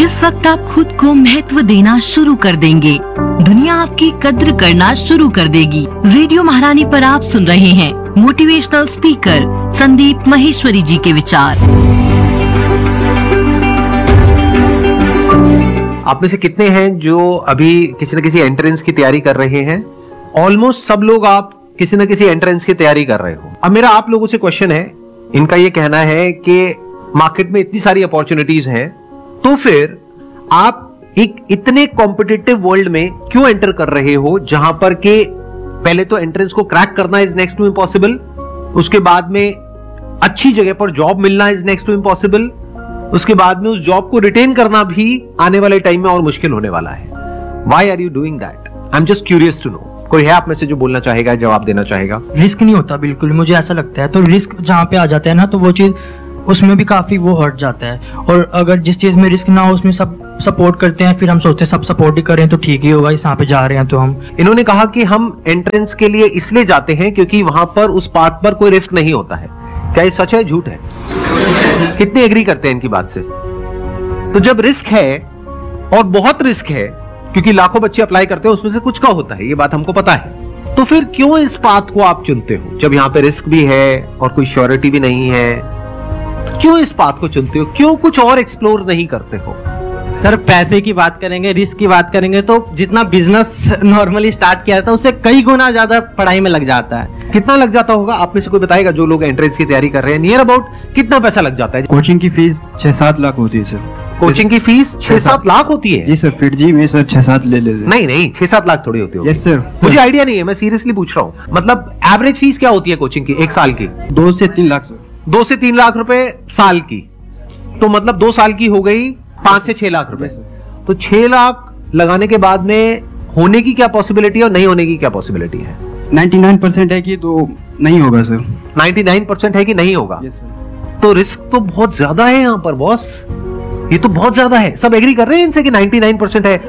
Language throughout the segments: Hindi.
जिस वक्त आप खुद को महत्व देना शुरू कर देंगे, दुनिया आपकी कद्र करना शुरू कर देगी। रेडियो महारानी पर आप सुन रहे हैं मोटिवेशनल स्पीकर संदीप महेश्वरी जी के विचार। आप में से कितने हैं जो अभी किसी न किसी एंट्रेंस की तैयारी कर रहे हैं? ऑलमोस्ट सब लोग आप किसी न किसी एंट्रेंस की तैयारी कर रहे हो। अब मेरा आप लोगों से क्वेश्चन है, इनका ये कहना है कि मार्केट में इतनी सारी अपॉर्चुनिटीज हैं, तो फिर आप एक इतने कॉम्पिटिटिव वर्ल्ड में क्यों एंटर कर रहे हो, जहां पर के पहले तो एंट्रेंस को क्रैक करना इज नेक्स्ट टू इम्पॉसिबल, उसके बाद में अच्छी जगह पर जॉब मिलना इज नेक्स्ट टू इम्पॉसिबल, उसके बाद में उस जॉब को रिटेन करना भी आने वाले टाइम में और मुश्किल होने वाला है। Why are you doing that? I am just curious to know. कोई है आप में से जो बोलना चाहेगा, जवाब देना चाहेगा? रिस्क नहीं होता बिल्कुल, मुझे ऐसा लगता है। तो रिस्क जहाँ पे आ जाता है ना, तो वो चीज उसमें भी काफी वो हट जाता है। और अगर जिस चीज में रिस्क ना हो उसमें सब सपोर्ट करते हैं, फिर हम सोचते हैं सब सपोर्ट ही करें तो ठीक ही होगा, इस यहाँ पे जा रहे हैं तो हम। इन्होंने कहा कि हम एंट्रेंस के लिए इसलिए जाते हैं क्योंकि वहां पर उस पाथ पर कोई रिस्क नहीं होता है। क्या ये सच है, झूठ है? कितने एग्री करते हैं इनकी बात से? तो जब रिस्क है और बहुत रिस्क है, क्योंकि लाखों बच्चे अप्लाई करते हैं, उसमें से कुछ का होता है, ये बात हमको पता है, तो फिर क्यों इस पाथ को आप चुनते हो जब यहाँ पे रिस्क भी है और कोई श्योरिटी भी नहीं है? तो क्यों इस पाथ को चुनते हो? क्यों कुछ और एक्सप्लोर नहीं करते हो? सर, पैसे की बात करेंगे, रिस्क की बात करेंगे, तो जितना बिजनेस नॉर्मली स्टार्ट किया था उससे कई गुना ज्यादा पढ़ाई में लग जाता है। कितना लग जाता होगा? आप में से कोई बताएगा जो लोग एंट्रेंस की तैयारी कर रहे हैं, नियर अबाउट कितना पैसा लग जाता है? कोचिंग की फीस 6-7 लाख होती है सर। कोचिंग की फीस 6-7 लाख होती है? जी सर, फिर जी में सर 6-7 ले लेते। नहीं 6-7 लाख थोड़ी होती है। यस सर, मुझे आइडिया नहीं है, मैं सीरियसली पूछ रहा हूँ। मतलब एवरेज फीस क्या होती है कोचिंग की एक साल की? 2 से 3 लाख सर। 2 से 3 लाख रुपए साल की, तो मतलब 2 साल की हो गई 5 से 6 लाख रुपए। तो 6 लाख लगाने के बाद में होने की क्या पॉसिबिलिटी है और नहीं होने की क्या पॉसिबिलिटी है? 99% है कि तो नहीं होगा सर। 99% है कि नहीं होगा? Yes sir. तो रिस्क तो बहुत ज्यादा है यहाँ पर बॉस, ये तो बहुत ज्यादा है। सब एग्री कर रहे हैं इनसे कि 99% है,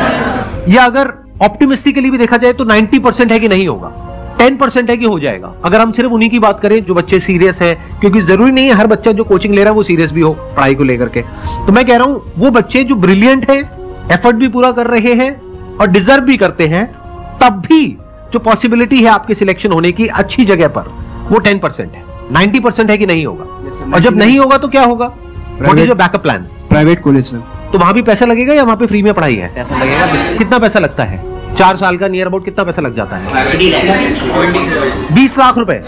या अगर ऑप्टिमिस्टिकली भी देखा जाए तो 90% है कि नहीं होगा, 10% है कि हो जाएगा। अगर हम सिर्फ उन्हीं की बात करें जो बच्चे सीरियस है, क्योंकि जरूरी नहीं है हर बच्चा जो कोचिंग ले रहा है वो सीरियस भी हो पढ़ाई को लेकर के। तो मैं कह रहा हूं वो बच्चे जो ब्रिलियंट है, एफर्ट भी पूरा कर रहे हैं और डिजर्व भी करते हैं, तब भी जो पॉसिबिलिटी है आपके सिलेक्शन होने की अच्छी जगह पर, वो 10% है। 90% है कि नहीं होगा? और जब नहीं होगा तो क्या होगा? What is your backup plan? Private college sir. तो वहां भी पैसा लगेगा या वहां पे फ्री में पढ़ाई है? पैसा लगेगा। कितना पैसा लगता है? 4 साल का नियर अबाउट कितना पैसा लग जाता है? 20 लाख रुपए।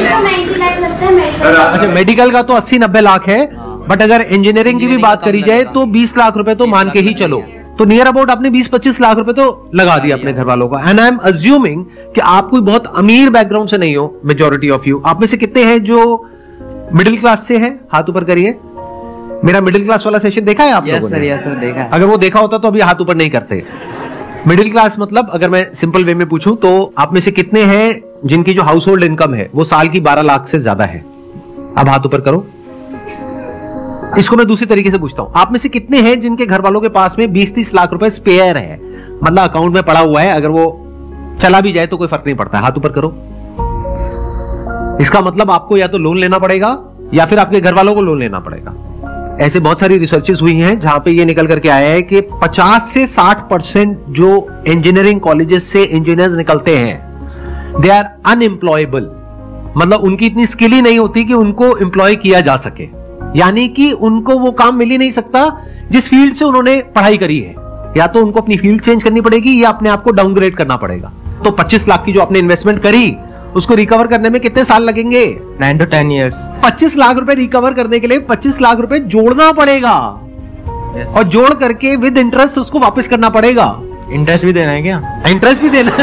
अच्छा, मेडिकल का तो 80-90 लाख है, बट अगर इंजीनियरिंग की भी बात करी जाए तो 20 लाख रुपए तो मान के ही चलो। तो नियर अबाउट आपने 20-25 लाख रुपए तो लगा दिया अपने घर वालों का। एंड आई एम अज्यूमिंग कि आप कोई बहुत अमीर बैकग्राउंड से नहीं हो, मेजॉरिटी ऑफ यू। आप में से कितने हैं जो मिडिल क्लास से हैं? हाथ ऊपर करिए। मेरा मिडिल क्लास वाला सेशन देखा है आप लोगों ने? यस सर, देखा है। अगर वो देखा होता तो अभी हाथ ऊपर नहीं करते। मिडिल क्लास मतलब अगर मैं सिंपल वे में पूछूं तो आप में से कितने हैं जिनकी जो हाउस होल्ड इनकम है वो साल की 12 लाख से ज्यादा है? अब हाथ ऊपर करो। इसको मैं दूसरी तरीके से पूछता हूं, आप में से कितने हैं जिनके घर वालों के पास में 20-30 लाख रुपए स्पेयर है, मतलब अकाउंट में पड़ा हुआ है, अगर वो चला भी जाए तो कोई फर्क नहीं पड़ता? हाथ ऊपर करो। इसका मतलब आपको या तो लोन लेना पड़ेगा या फिर आपके घर वालों को लोन लेना पड़ेगा। ऐसे बहुत सारी रिसर्चेस हुई हैं जहां पे ये निकल करके आया है कि 50 से 60% जो इंजीनियरिंग कॉलेजेस से इंजीनियर्स निकलते हैं, दे आर अनएम्प्लॉयबल। मतलब उनकी इतनी स्किल ही नहीं होती कि उनको एम्प्लॉय किया जा सके, यानी कि उनको वो काम मिल ही नहीं सकता जिस फील्ड से उन्होंने पढ़ाई करी है। या तो उनको अपनी फील्ड चेंज करनी पड़ेगी या अपने आप को डाउनग्रेड करना पड़ेगा। तो 25 लाख की जो आपने इन्वेस्टमेंट करी उसको रिकवर करने में कितने साल लगेंगे? 9 to 10 years। 25 लाख रुपए रिकवर करने के लिए 25 लाख रुपए जोड़ना पड़ेगा। yes। और जोड़ करके विद इंटरेस्ट उसको वापस करना पड़ेगा। इंटरेस्ट भी देना है क्या? इंटरेस्ट भी देना।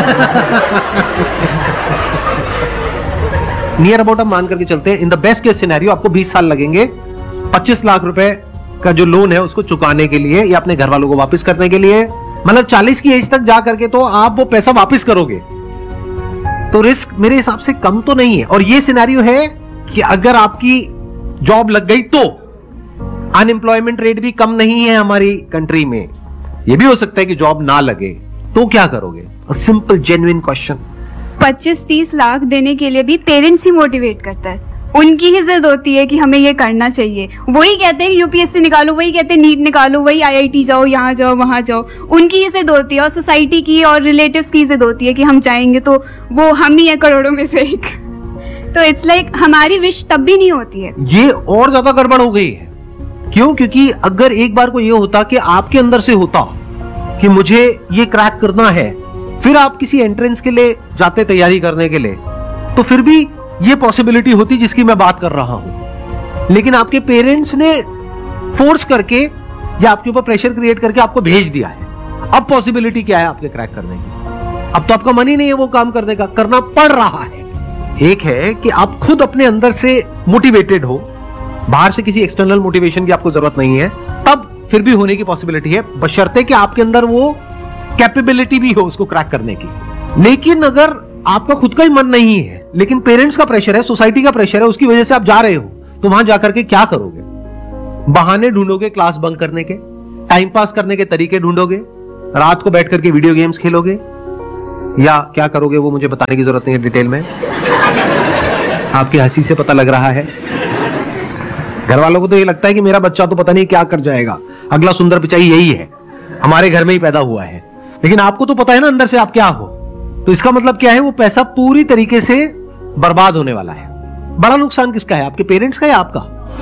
नियर अबाउट हम मान करके चलते हैं, in the best case scenario आपको 20 साल लगेंगे 25 लाख रुपए का जो लोन है उसको चुकाने के लिए या अपने घर वालों को वापस करने के लिए। मतलब 40 की एज तक जा करके तो आप वो पैसा वापस करोगे, तो रिस्क मेरे हिसाब से कम तो नहीं है। और ये सिनेरियो है कि अगर आपकी जॉब लग गई तो अनएम्प्लॉयमेंट रेट भी कम नहीं है हमारी कंट्री में। ये भी हो सकता है कि जॉब ना लगे, तो क्या करोगे? Simple genuine question. 25-30 लाख देने के लिए भी पेरेंट्स ही मोटिवेट करता है, उनकी ही जिद होती है कि हमें ये करना चाहिए। वही कहते हैं कि यूपीएससी निकालो, वही कहते हैं नीट निकालो, वही आईआईटी जाओ, यहाँ जाओ, वहाँ जाओ। उनकी ही जिद होती है और सोसाइटी की और रिलेटिव्स की जिद होती है कि हम चाहेंगे तो वो हम ही है करोड़ों में से एक। तो इट्स लाइक हमारी विश तब भी नहीं होती है। ये और ज्यादा गड़बड़ हो गई है। क्यों? क्योंकि अगर एक बार को ये होता कि आपके अंदर से होता कि मुझे ये क्रैक करना है, फिर आप किसी एंट्रेंस के लिए जाते तैयारी करने के लिए, तो फिर भी ये पॉसिबिलिटी होती जिसकी मैं बात कर रहा हूं। लेकिन आपके पेरेंट्स ने फोर्स करके या आपके ऊपर प्रेशर क्रिएट करके आपको भेज दिया है। अब पॉसिबिलिटी क्या है आपके क्रैक करने की? अब तो आपका मन ही नहीं है वो काम करने का, करना पड़ रहा है। एक है कि आप खुद अपने अंदर से मोटिवेटेड हो, बाहर से किसी एक्सटर्नल मोटिवेशन की आपको जरूरत नहीं है, तब फिर भी होने की पॉसिबिलिटी है, बशर्ते कि आपके अंदर वो कैपेबिलिटी भी हो उसको क्रैक करने की। लेकिन अगर आपका खुद का ही मन नहीं है, लेकिन पेरेंट्स का प्रेशर है, सोसाइटी का प्रेशर है, उसकी वजह से आप जा रहे हो, तो वहां जाकर के क्या करोगे? बहाने ढूंढोगे क्लास बंक करने के, टाइम पास करने के तरीके ढूंढोगे, रात को बैठ करके वीडियो गेम्स खेलोगे, या क्या करोगे वो मुझे बताने की जरूरत नहीं है डिटेल में। आपकी हंसी से पता लग रहा है। घर वालों को तो ये लगता है कि मेरा बच्चा तो पता नहीं क्या कर जाएगा, अगला सुंदर पिचाई यही है, हमारे घर में ही पैदा हुआ है। लेकिन आपको तो पता है ना अंदर से आप क्या हो। तो इसका मतलब क्या है? वो पैसा पूरी तरीके से बर्बाद होने वाला है। बड़ा नुकसान किसका है? आपके पेरेंट्स का या आपका?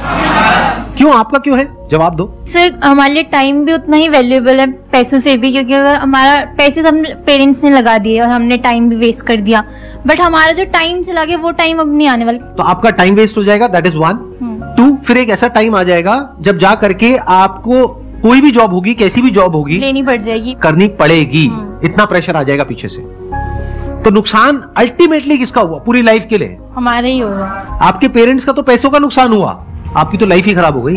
क्यों? आपका क्यों है? जवाब दो। सर हमारे लिए टाइम भी उतना ही वैल्यूएबल है पैसों से भी, क्योंकि अगर हमारा पैसे तो हमने पेरेंट्स ने लगा दिए और हमने टाइम भी वेस्ट कर दिया, बट हमारा जो टाइम चला गया वो टाइम अब नहीं आने वाला। तो आपका टाइम वेस्ट हो जाएगा, दैट इज 1। 2, फिर एक ऐसा टाइम आ जाएगा जब जा करके आपको कोई भी जॉब होगी, कैसी भी जॉब होगी, लेनी पड़ जाएगी, करनी पड़ेगी। इतना प्रेशर आ जाएगा पीछे से। तो नुकसान अल्टीमेटली किसका हुआ पूरी लाइफ के लिए? हमारे ही होगा। आपके पेरेंट्स का तो पैसों का नुकसान हुआ, आपकी तो लाइफ ही खराब हो गई।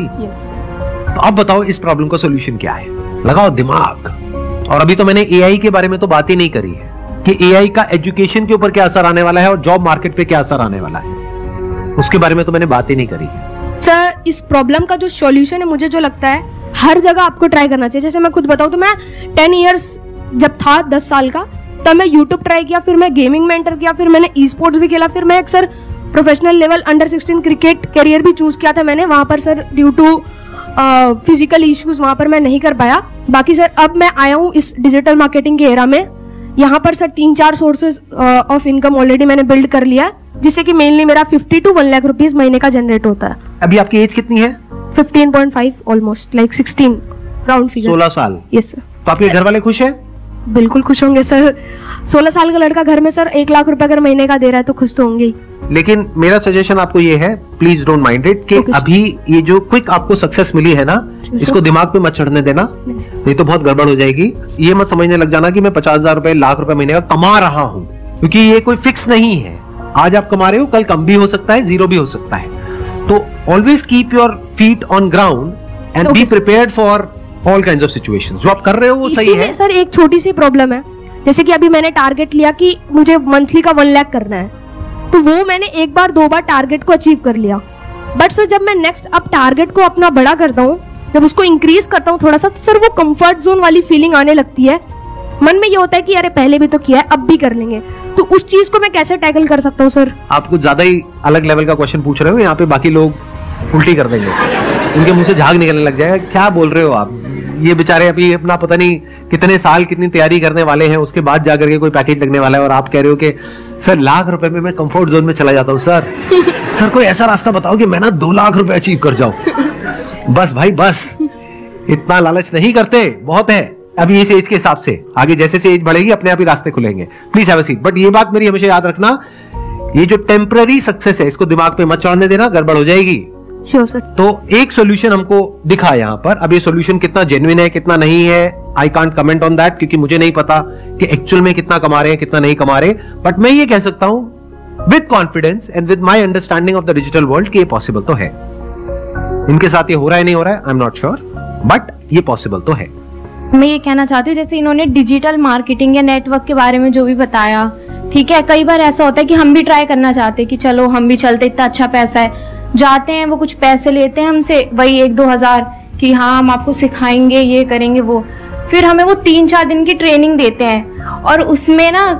तो अब बताओ इस प्रॉब्लम का सोल्यूशन क्या है? लगाओ दिमाग। और अभी तो मैंने एआई के बारे में तो बात ही नहीं करी है कि एआई का एजुकेशन के ऊपर क्या असर आने वाला है और जॉब मार्केट पे क्या असर आने वाला है, उसके बारे में तो मैंने बात ही नहीं करी है। सर इस प्रॉब्लम का जो सॉल्यूशन है, मुझे जो लगता है हर जगह आपको ट्राई करना चाहिए। जैसे मैं खुद बताऊं तो मैं 10 इयर्स जब था, 10 साल का, तब मैं यूट्यूब ट्राई किया, फिर मैं गेमिंग में एंटर किया, फिर मैंने ई स्पोर्ट्स भी खेला, फिर मैं एक sir professional level under 16 cricket career भी चूज किया था मैंने। वहां पर sir due to physical issues वहां पर मैं नहीं कर पाया। बाकी सर अब मैं आया हूँ इस डिजिटल मार्केटिंग के एरा में। यहाँ पर sir 3-4 sources of income already मैंने बिल्ड कर लिया, जिससे कि मेनली मेरा 50 to 1 लाख रुपीज महीने का जनरेट होता है। अभी आपकी एज कितनी है? 15.5 ऑलमोस्ट, लाइक 16 राउंड फिगर। 16 साल। Yes sir. तो आपके घर वाले खुश हैं? बिल्कुल खुश होंगे सर। 16 साल का लड़का घर में सर 1 लाख रुपए अगर महीने का दे रहा है तो खुश तो होंगे ही। लेकिन मेरा सजेशन आपको ये है, प्लीज डोंट माइंड इट, कि अभी ये जो क्विक आपको सक्सेस मिली है ना, इसको दिमाग पे मत चढ़ने देना, नहीं तो बहुत गड़बड़ हो जाएगी। ये मत समझने लग जाना कि मैं 50,000 रुपए, लाख रुपए महीने का कमा रहा हूं, क्योंकि ये कोई फिक्स नहीं है। आज आप कमा रहे हो, कल कम भी हो सकता है, जीरो भी हो सकता है। तो always keep your feet on ground and be prepared for all kinds of situations. जो आप कर रहे हो वो सही है। सर एक छोटी सी प्रॉब्लम है, जैसे कि अभी मैंने टारगेट लिया कि मुझे मंथली का 1 लाख करना है, तो वो मैंने 1 बार 2 बार टारगेट को अचीव कर लिया। बट सर जब मैं नेक्स्ट अब टारगेट को अपना बड़ा करता हूँ, जब उसको इंक्रीज करता हूँ थोड़ा सा, तो सर वो कंफर्ट जोन वाली फीलिंग आने लगती है। मन में ये होता है कि अरे पहले भी तो किया है, अब भी कर लेंगे। तो उस चीज को मैं कैसे टैकल कर सकता हूँ सर? आप कुछ ज्यादा ही अलग लेवल का क्वेश्चन पूछ रहे हो, यहाँ पे बाकी लोग उल्टी कर देंगे, उनके मुंह से झाग निकलने लग जाएगा। क्या बोल रहे हो आप? ये बेचारे अभी अपना पता नहीं कितने साल कितनी तैयारी करने वाले हैं, उसके बाद जाकर के कोई पैकेज लगने वाला है, और आप कह रहे हो कि फिर लाख रुपए में मैं कंफर्ट जोन में चला जाता हूँ। सर सर कोई ऐसा रास्ता बताओ कि मैं ना 2 लाख रुपए अचीव कर जाऊं। बस भाई बस, इतना लालच नहीं करते, बहुत है अभी इस एज के हिसाब से। आगे जैसे से एज बढ़ेगी अपने आप ही रास्ते खुलेंगे। Please have a seat. But ये बात मेरी हमेशा याद रखना, ये जो टेम्पररी सक्सेस है इसको दिमाग पे मत चढ़ने देना, गड़बड़ हो जाएगी। Sure sir. तो एक सॉल्यूशन हमको दिखा यहाँ पर। अब ये सॉल्यूशन कितना जेन्युइन है कितना नहीं है, I can't comment on that, क्योंकि मुझे नहीं पता कि एक्चुअल में कितना कमा रहे हैं कितना नहीं कमा रहे। बट मैं ये कह सकता हूं with confidence and with my understanding of the digital world कि ये पॉसिबल तो है। इनके साथ ये हो रहा है नहीं हो रहा है I am not sure, but ये पॉसिबल तो है। मैं ये कहना चाहती हूँ, जैसे इन्होंने डिजिटल मार्केटिंग या नेटवर्क के बारे में जो भी बताया, ठीक है, कई बार ऐसा होता है कि हम भी ट्राई करना चाहते हैं कि चलो हम भी चलते, इतना अच्छा पैसा है, जाते हैं, वो कुछ पैसे लेते हैं हमसे, वही 1-2 हजार कि हाँ हम आपको सिखाएंगे, ये करेंगे वो, फिर हमें वो 3-4 दिन की ट्रेनिंग देते हैं और उसमें ना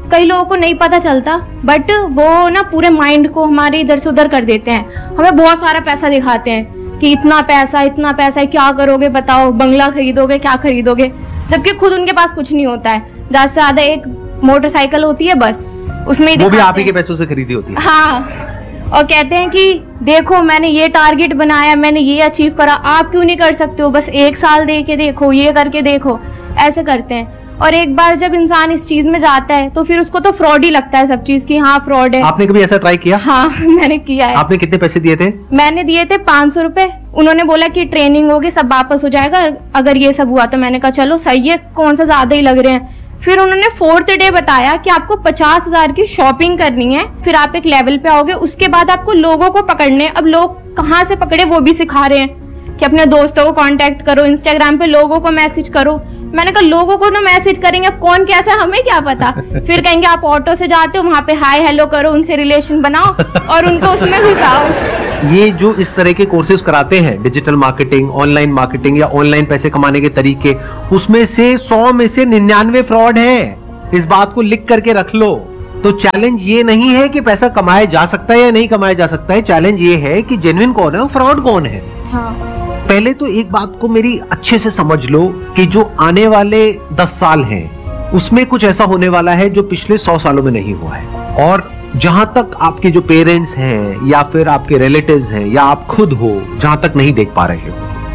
कई लोगों को नहीं पता चलता, बट वो ना पूरे माइंड को हमारे इधर से उधर कर देते हैं। हमें बहुत सारा पैसा दिखाते हैं कि इतना पैसा है, क्या करोगे बताओ, बंगला खरीदोगे, क्या खरीदोगे, जबकि खुद उनके पास कुछ नहीं होता है। ज्यादा से ज्यादा एक मोटरसाइकिल होती है बस, उसमें वो भी आप ही के पैसों से खरीदी होती है। हाँ, और कहते हैं कि देखो मैंने ये टारगेट बनाया, मैंने ये अचीव करा, आप क्यों नहीं कर सकते हो, बस 1 साल दे के देखो, ये करके देखो, ऐसे करते हैं। और एक बार जब इंसान इस चीज में जाता है तो फिर उसको तो फ्रॉड ही लगता है सब चीज की, हाँ फ्रॉड है। आपने कभी ऐसा ट्राई किया? हाँ मैंने किया है। आपने कितने पैसे दिए थे? मैंने दिए थे 500 रुपए। उन्होंने बोला कि ट्रेनिंग होगी, सब वापस हो जाएगा अगर ये सब हुआ तो। मैंने कहा चलो सही है, कौन सा ज्यादा ही लग रहे हैं। फिर उन्होंने 4th डे बताया कि आपको 50,000 की शॉपिंग करनी है, फिर आप एक लेवल पे आओगे, उसके बाद आपको लोगों को पकड़ने। अब लोग कहाँ से पकड़े वो भी सिखा रहे हैं कि अपने दोस्तों को कांटेक्ट करो, इंस्टाग्राम पे लोगों को मैसेज करो। मैंने कहा लोगों को तो मैसेज करेंगे, अब कौन कैसा हमें क्या पता। फिर कहेंगे आप ऑटो से जाते हो, वहां पे हाय हेलो करो, उनसे रिलेशन बनाओ और उनको उसमें घुसाओ। ये जो इस तरह के कोर्सेज कराते हैं, डिजिटल मार्केटिंग, ऑनलाइन मार्केटिंग या ऑनलाइन पैसे कमाने के तरीके, उसमें से 100 में से 99 फ्रॉड है। इस बात को लिख करके रख लो। तो चैलेंज ये नहीं है कि पैसा कमाया जा सकता है या नहीं कमाया जा सकता है, चैलेंज ये है कि जेन्युइन कौन है और फ्रॉड कौन है। हाँ। पहले तो एक बात को मेरी अच्छे से समझ लो कि जो आने वाले 10 साल हैं उसमें कुछ ऐसा होने वाला है जो पिछले 100 सालों में नहीं हुआ है। और जहां तक आपके जो पेरेंट्स हैं या फिर आपके रिलेटिव्स हैं या आप खुद हो, जहां तक नहीं देख पा रहे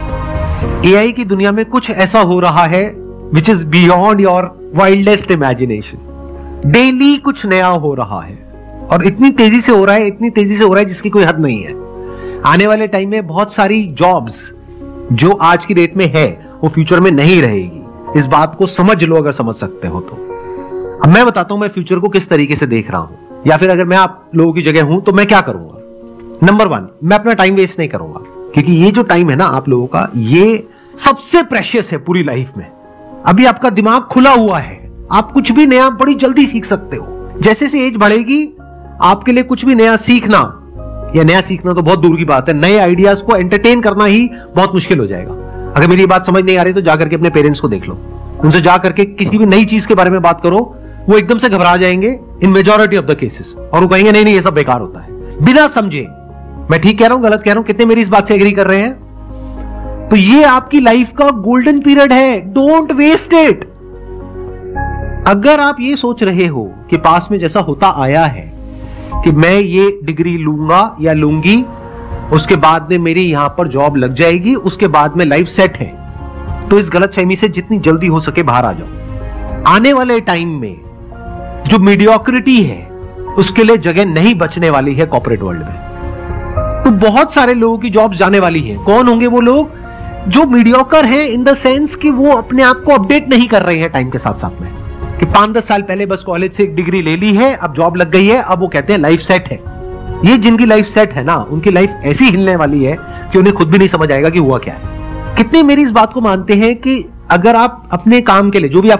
हो, एआई की दुनिया में कुछ ऐसा हो रहा है which is beyond your wildest imagination. Daily कुछ नया हो रहा है और इतनी तेजी से हो रहा है जिसकी कोई हद नहीं है। आने वाले टाइम में बहुत सारी जॉब्स जो आज की डेट में है वो फ्यूचर में नहीं रहेगी। इस बात को समझ लो अगर समझ सकते हो तो। अब मैं बताता हूं मैं फ्यूचर को किस तरीके से देख रहा हूं, या फिर अगर मैं आप लोगों की जगह हूं तो मैं क्या करूंगा। नंबर 1, मैं अपना टाइम वेस्ट नहीं करूंगा, क्योंकि ये जो टाइम है ना आप लोगों का, ये सबसे प्रेशियस है पूरी लाइफ में। अभी आपका दिमाग खुला हुआ है, आप कुछ भी नया बड़ी जल्दी सीख सकते हो। जैसे से एज बढ़ेगी आपके लिए कुछ भी नया सीखना, या नया सीखना तो बहुत दूर की बात है, नए आइडियाज को एंटरटेन करना ही बहुत मुश्किल हो जाएगा। अगर मेरी बात समझ नहीं आ रही तो जाकर के अपने पेरेंट्स को देख लो, उनसे जाकर के किसी भी नई चीज के बारे में बात करो, वो एकदम से घबरा जाएंगे इन मेजॉरिटी ऑफ द केसेस, और वो कहेंगे नहीं ये सब बेकार होता है, बिना समझे। मैं ठीक कह रहा हूं गलत कह रहा हूं, कितने मेरी इस बात से एग्री कर रहे हैं? तो ये आपकी लाइफ का गोल्डन पीरियड है, डोंट वेस्ट इट। अगर आप ये सोच रहे हो कि पास में जैसा होता आया है कि मैं ये डिग्री लूंगा या लूंगी, उसके बाद में मेरी यहां पर जॉब लग जाएगी, उसके बाद में लाइफ सेट है, तो इस गलतफहमी से जितनी जल्दी हो सके बाहर आ जाओ। आने वाले टाइम में जो मीडियोक्रिटी है उसके लिए जगह नहीं बचने वाली है कॉर्पोरेट वर्ल्ड में। तो बहुत सारे लोगों की जॉब्स जाने वाली हैं। कौन होंगे वो लोग? जो मीडियोकर हैं इन द सेंस कि वो अपने आप को अपडेट नहीं कर रहे हैं टाइम के साथ साथ में, कि 5-10 साल पहले बस कॉलेज से एक डिग्री ले ली है, अब जॉब लग गई है, अब वो कहते हैं लाइफ सेट है। ये जिनकी लाइफ सेट है ना, उनकी लाइफ ऐसी हिलने वाली है कि उन्हें खुद भी नहीं समझ आएगा कि हुआ क्या है। कितने मेरी इस बात को मानते हैं कि अगर आप अपने काम के लिए जो भी आप